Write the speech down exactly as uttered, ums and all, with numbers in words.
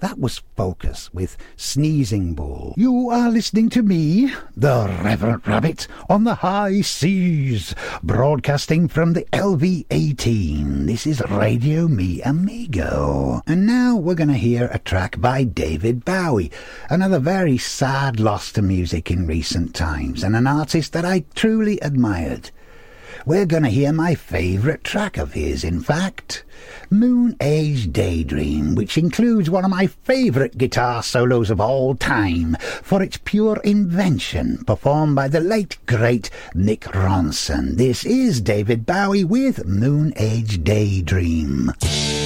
That was Focus with Sneezing Bull. You are listening to me, the Reverend Rabbit, on the high seas, broadcasting from the L V eighteen. This is Radio Mi Amigo. And now we're going to hear a track by David Bowie, another very sad loss to music in recent times, and an artist that I truly admired. We're going to hear my favourite track of his, in fact, Moon Age Daydream, which includes one of my favourite guitar solos of all time for its pure invention, performed by the late, great Mick Ronson. This is David Bowie with Moon Age Daydream.